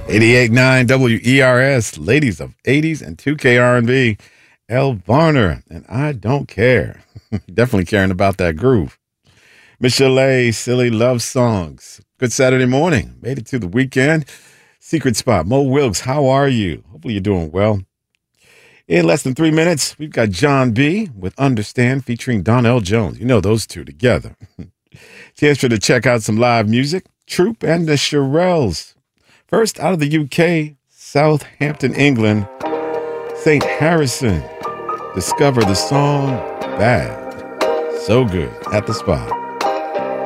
88.9 WERS, ladies of 80s and 2K R&B. Elle Varner, and I don't care. Definitely caring about that groove. Michelle, Silly Love Songs. Good Saturday morning. Made it to the weekend. Secret Spot, Mo Wilkes, how are you? Hopefully you're doing well. In less than 3 minutes, we've got John B. with Understand featuring Donnell Jones. You know those two together. Chance for you to check out some live music. Troop and the Shirelles. First, out of the UK, Southampton, England, St. Harrison. Discover the song Bad. So good at the spot.